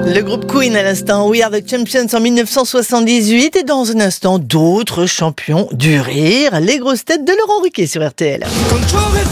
Le groupe Queen à l'instant, We Are the Champions en 1978 et dans un instant d'autres champions du rire, les grosses têtes de Laurent Ruquier sur RTL.